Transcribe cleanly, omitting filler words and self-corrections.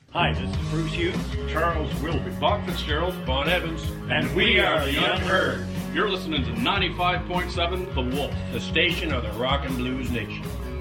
Hi, this is Bruce Hughes, Charles Wilby, Bob Fitzgerald, Bon Evans, and we are the Unheard. You're listening to 95.7 The Wolf, the station of the Rock and Blues Nation.